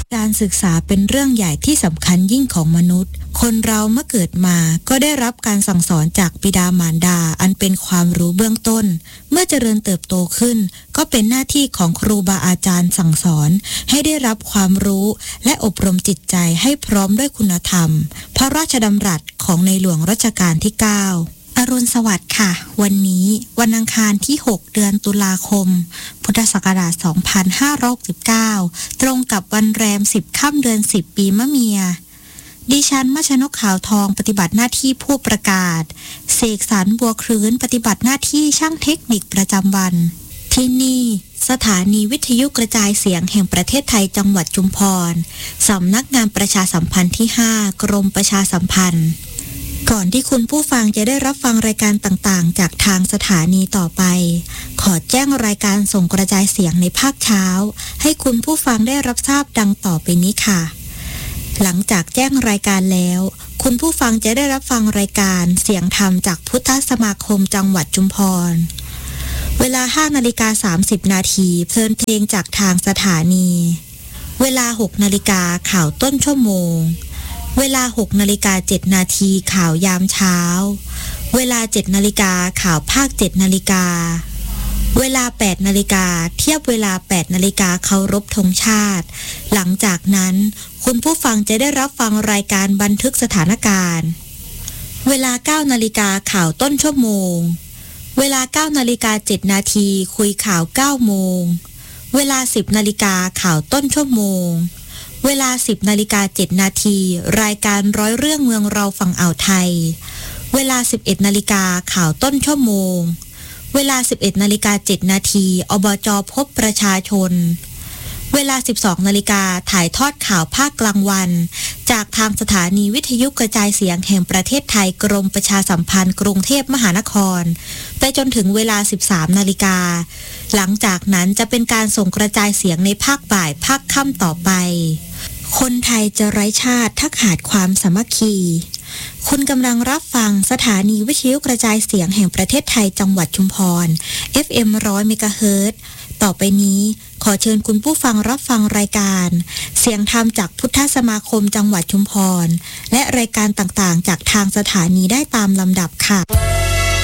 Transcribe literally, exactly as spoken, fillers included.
การศึกษาเป็นเรื่องใหญ่ที่สำคัญยิ่งของมนุษย์คนเราเมื่อเกิดมาก็ได้รับการสั่งสอนจากบิดามารดาอันเป็นความรู้เบื้องต้นเมื่อเจริญเติบโตขึ้นก็เป็นหน้าที่ของครูบาอาจารย์สั่งสอนให้ได้รับความรู้และอบรมจิตใจให้พร้อมด้วยคุณธรรมพระราชดำรัสของในหลวงรัชกาลที่เก้าอรุณสวัสดิ์ค่ะวันนี้วันอังคารที่หกเดือนตุลาคมพุทธศักราชสองพันห้าร้อยหกสิบเก้าตรงกับวันแรมสิบค่ำเดือนสิบปีมะเมียดิฉันมัชนกขาวทองปฏิบัติหน้าที่ผู้ประกาศเสกสรรบัวคลื้นปฏิบัติหน้าที่ช่างเทคนิคประจำวันที่นี่สถานีวิทยุกระจายเสียงแห่งประเทศไทยจังหวัดชุมพรสำนักงานประชาสัมพันธ์ที่ห้ากรมประชาสัมพันธ์ก่อนที่คุณผู้ฟังจะได้รับฟังรายการต่างๆจากทางสถานีต่อไปขอแจ้งรายการส่งกระจายเสียงในภาคเช้าให้คุณผู้ฟังได้รับทราบดังต่อไปนี้ค่ะหลังจากแจ้งรายการแล้วคุณผู้ฟังจะได้รับฟังรายการเสียงธรรมจากพุทธสมาคมจังหวัดชุมพรเวลา ห้านาฬิกาสามสิบนาทีเพลินเพลงจากทางสถานีเวลา หกนาฬิกาข่าวต้นชั่วโมงเวลา หกนาฬิกาเจ็ดนาทีข่าวยามเช้าเวลา เจ็ดนาฬิกาข่าวภาค เจ็ดนาฬิกาเวลา แปดนาฬิกาเทียบเวลา แปดนาฬิกาเคารพธงชาติหลังจากนั้นคุณผู้ฟังจะได้รับฟังรายการบันทึกสถานการณ์เวลา เก้านาฬิกาข่าวต้นชั่วโมงเวลา เก้านาฬิกาเจ็ดนาทีคุยข่าว เก้าโมงเวลา สิบนาฬิกาข่าวต้นชั่วโมงเวลา สิบนาฬิกาเจ็ดนาทีรายการร้อยเรื่องเมืองเราฝั่งอ่าวไทยเวลา สิบเอ็ดนาฬิกาข่าวต้นชั่วโมงเวลา สิบเอ็ดนาฬิกาเจ็ดนาทีอบจ.พบประชาชนเวลา สิบสองนาฬิกาถ่ายทอดข่าวภาคกลางวันจากทางสถานีวิทยุกระจายเสียงแห่งประเทศไทยกรมประชาสัมพันธ์กรุงเทพมหานครไปจนถึงเวลา สิบสามนาฬิกาหลังจากนั้นจะเป็นการส่งกระจายเสียงในภาคบ่ายภาคค่ำต่อไปคนไทยจะไร้ชาติถ้าขาดความสามัคคีคุณกำลังรับฟังสถานีวิทยุกระจายเสียงแห่งประเทศไทยจังหวัดชุมพร เอฟ เอ็ม หนึ่งร้อย เมกะเฮิรตซ์ต่อไปนี้ขอเชิญคุณผู้ฟังรับฟังรายการเสียงธรรมจากพุทธสมาคมจังหวัดชุมพรและรายการต่างๆจากทางสถานีได้ตามลำดับค่ะ